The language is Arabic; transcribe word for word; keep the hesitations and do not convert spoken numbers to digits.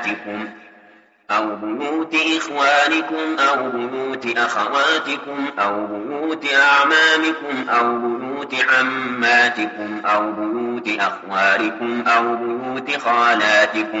أو بيوت إخوانكم أو بيوت أخواتكم أو بيوت أعمامكم أو بيوت عماتكم أو بيوت أخوالكم أو بيوت خالاتكم